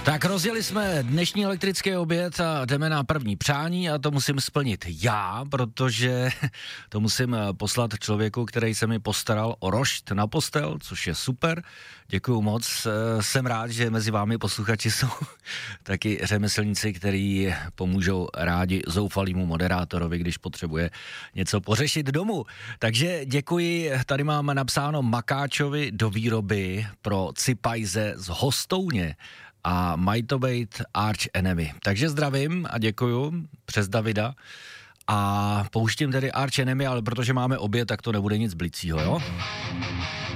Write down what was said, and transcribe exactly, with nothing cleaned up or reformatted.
Tak rozjeli jsme dnešní elektrický oběd a jdeme na první přání a to musím splnit já, protože to musím poslat člověku, který se mi postaral o rošt na postel, což je super. Děkuju moc. Jsem rád, že mezi vámi posluchači jsou taky řemeslníci, kteří pomůžou rádi zoufalýmu moderátorovi, když potřebuje něco pořešit domů. Takže děkuji, tady mám napsáno Makáčovi do výroby pro Cipajze z Hostouně. A mají to být Arch Enemy. Takže zdravím a děkuju přes Davida. A pouštím tedy Arch Enemy, ale protože máme oběd, tak to nebude nic blicího, jo?